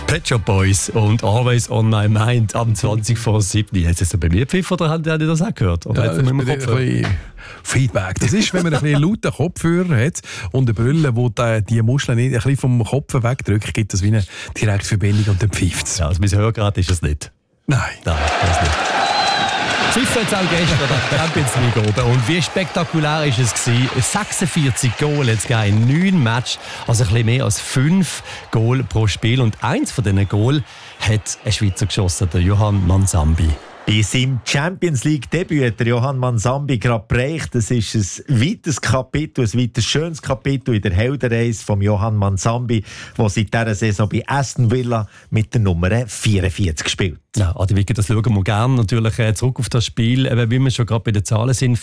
Pet Shop Boys und Always on my mind am 20 vor 7. Hat es bei mir gepfiffen oder habt ihr das auch gehört? Oder Ja, das ist ein bisschen Feedback. Das ist, wenn man ein bisschen lauten Kopfhörer hat und eine Brille, die die Muscheln ein bisschen vom Kopf wegdrückt, gibt es wie eine Direktverbindung und dann pfeift es. Ja, also mein Hörgerät ist es nicht. Nein. Nein, das nicht. Pfiffen jetzt auch gestern der Champions League oben. Und wie spektakulär war es gewesen? 46 Goal jetzt in 9 Matches, also ein bisschen mehr als 5 Goal pro Spiel. Und eins von diesen Goal hat ein Schweizer geschossen, der Johann Mansambi. Bei seinem Champions League-Debüt hat der Johann Mansambi gerade bereicht. Das ist ein weiteres Kapitel, ein weiteres schönes Kapitel in der Heldenreise von Johann Mansambi, der seit dieser Saison bei Aston Villa mit der Nummer 44 spielt. Ja, Adi Wicker, das schauen wir gerne natürlich zurück auf das Spiel. Wie wir schon gerade bei den Zahlen sind,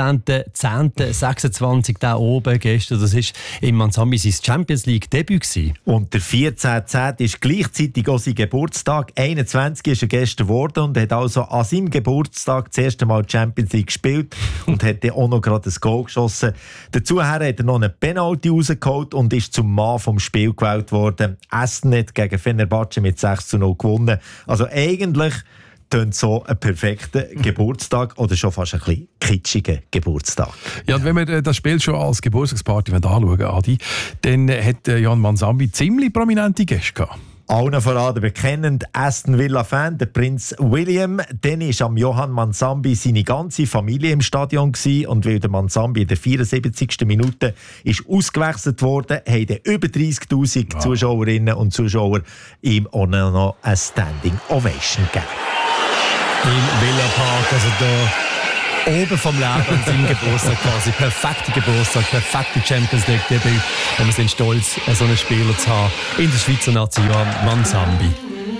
14.10.26 da oben gestern, das war im Mansambi sein Champions League-Debüt gewesen. Und der 14.10. ist gleichzeitig auch sein Geburtstag. 21 ist er gestern geworden und hat also an seinem Geburtstag das erste Mal Champions League gespielt und hat dann auch noch gerade ein Goal geschossen. Dazu hat er noch eine Penalty rausgeholt und ist zum Mann vom Spiel gewählt worden. Aston hat gegen Fenerbahce mit 6:0 gewonnen. Also eigentlich tönt so ein perfekter Geburtstag oder schon fast ein bisschen kitschiger Geburtstag. Ja, und wenn wir das Spiel schon als Geburtstagsparty anschauen, Adi, dann hat Johann Mansambi ziemlich prominente Gäste gehabt. Allen voran der bekennende Aston Villa-Fan, der Prinz William. Dann war am Johann Mansambi seine ganze Familie im Stadion gewesen. Und weil der Mansambi in der 74. Minute ist ausgewechselt wurde, haben dann über 30'000 Zuschauerinnen und Zuschauer ihm auch noch eine Standing Ovation gegeben. Im Villa Park, also da oben vom Leben an seinem Geburtstag quasi. Perfekter Geburtstag, perfekte Champions League Debüt. Und wir sind stolz, so einen Spieler zu haben in der Schweizer Nation, Mansambi.